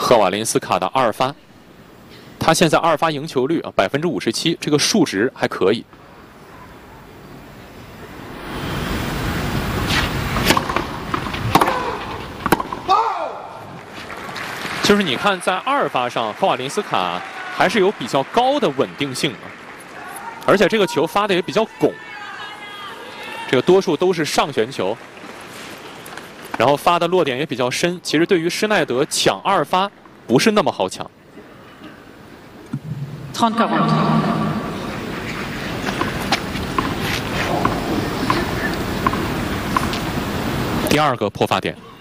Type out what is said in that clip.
赫瓦林斯卡的2发，他现在2发赢球率啊57%，这个数值还可以。就是你看，在2发上，赫瓦林斯卡还是有比较高的稳定性啊，而且这个球发的也比较拱，这个多数都是上旋球，然后发的落点也比较深。其实对于施耐德抢2发不是那么好抢。第2个破发点。